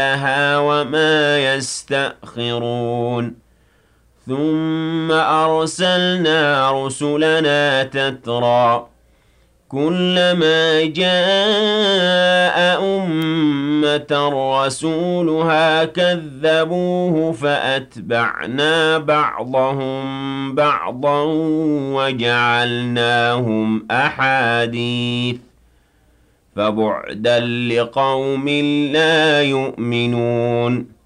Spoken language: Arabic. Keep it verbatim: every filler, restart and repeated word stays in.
لها وما يستأخرون ثم أرسلنا رسلنا تترى كلما جاء أمة رسولها كذبوه فأتبعنا بعضهم بعضا وجعلناهم أحاديث فبعدا لقوم لا يؤمنون